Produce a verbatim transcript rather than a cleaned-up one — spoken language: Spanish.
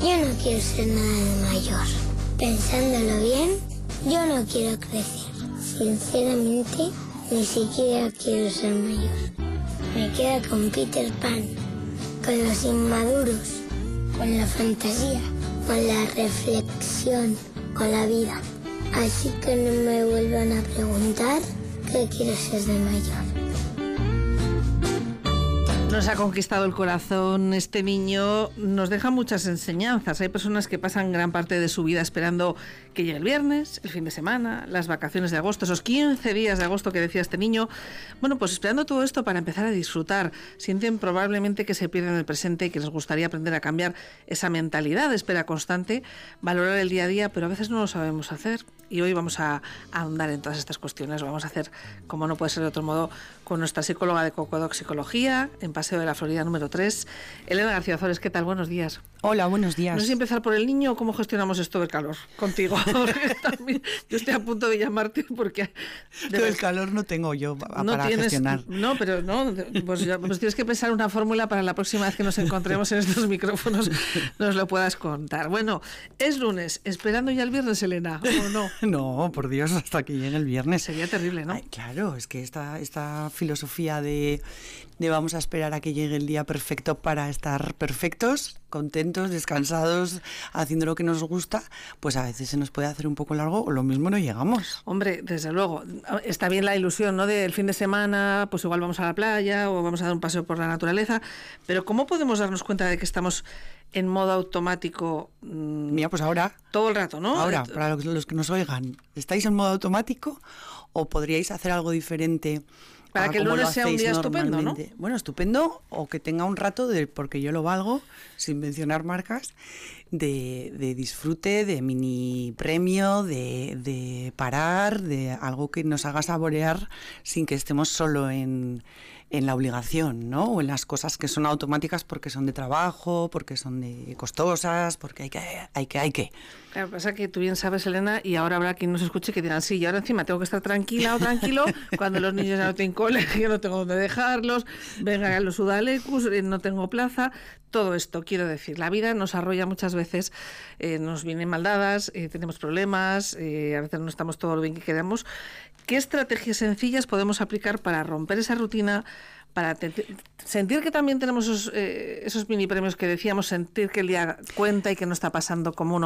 Yo no quiero ser nada de mayor. Pensándolo bien, yo no quiero crecer. Sinceramente, ni siquiera quiero ser mayor. Me queda con Peter Pan, con los inmaduros, con la fantasía, con la reflexión, con la vida. Así que no me vuelvan a preguntar qué quiero ser de mayor. Nos ha conquistado el corazón este niño, nos deja muchas enseñanzas. Hay personas que pasan gran parte de su vida esperando que llegue el viernes, el fin de semana, las vacaciones de agosto, esos quince días de agosto que decía este niño. Bueno, pues esperando todo esto para empezar a disfrutar. Sienten probablemente que se pierden el presente y que les gustaría aprender a cambiar esa mentalidad de espera constante, valorar el día a día, pero a veces no lo sabemos hacer. Y hoy vamos a, a ahondar en todas estas cuestiones. Lo vamos a hacer, como no puede ser de otro modo, con nuestra psicóloga de Cocodoc Psicología, en Paseo de la Florida número tres, Elena García Ozores. ¿Qué tal? Buenos días. Hola, buenos días. No sé si empezar por el niño o cómo gestionamos esto del calor contigo. También, yo estoy a punto de llamarte porque... Pero el calor no tengo yo para no tienes, gestionar. No, pero no, pues, ya, pues tienes que pensar una fórmula para la próxima vez que nos encontremos en estos micrófonos nos lo puedas contar. Bueno, es lunes, esperando ya el viernes, Elena, ¿o no? No, por Dios, hasta que llegue el viernes. Sería terrible, ¿no? Ay, claro, es que esta, esta filosofía de, de vamos a esperar a que llegue el día perfecto para estar perfectos, contentos, descansados, haciendo lo que nos gusta, pues a veces se nos puede hacer un poco largo o lo mismo no llegamos. Hombre, desde luego, está bien la ilusión, ¿no?, del fin de semana, pues igual vamos a la playa o vamos a dar un paseo por la naturaleza, pero ¿cómo podemos darnos cuenta de que estamos en modo automático? Mmm, Mira, pues ahora. Todo el rato, ¿no? Ahora, para los, los que nos oigan, ¿estáis en modo automático o podríais hacer algo diferente? Para que el lunes sea un día estupendo, ¿no? Bueno, estupendo, o que tenga un rato, de porque yo lo valgo, sin mencionar marcas, de, de disfrute, de mini premio, de, de parar, de algo que nos haga saborear sin que estemos solo en, en la obligación, ¿no? O en las cosas que son automáticas porque son de trabajo, porque son de costosas, porque hay que, hay que, hay que. Claro, pasa que tú bien sabes, Elena, y ahora habrá quien nos escuche que dirán, sí, y ahora encima tengo que estar tranquila o tranquilo cuando los niños ya no tienen colegio, no tengo dónde dejarlos, venga los udalecus, no tengo plaza. Todo esto, quiero decir, la vida nos arrolla muchas veces, eh, nos vienen maldadas, eh, tenemos problemas, eh, a veces no estamos todo lo bien que queremos. ¿Qué estrategias sencillas podemos aplicar para romper esa rutina, para te- sentir que también tenemos esos, eh, esos mini premios que decíamos, sentir que el día cuenta y que no está pasando como uno